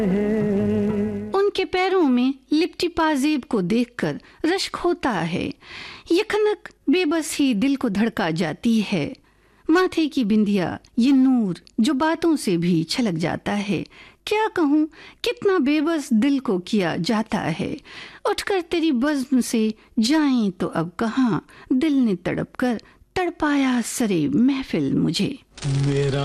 उनके पैरों में लिपटी पाजेब को देखकर रश्क होता है। ये खनक बेबस ही दिल को धड़का जाती है। माथे की बिंदिया, ये नूर जो बातों से भी छलक जाता है। क्या कहूँ, कितना बेबस दिल को किया जाता है। उठकर तेरी बज़्म से जाएं तो अब कहाँ, दिल ने तड़प कर तड़पाया सरे महफिल मुझे।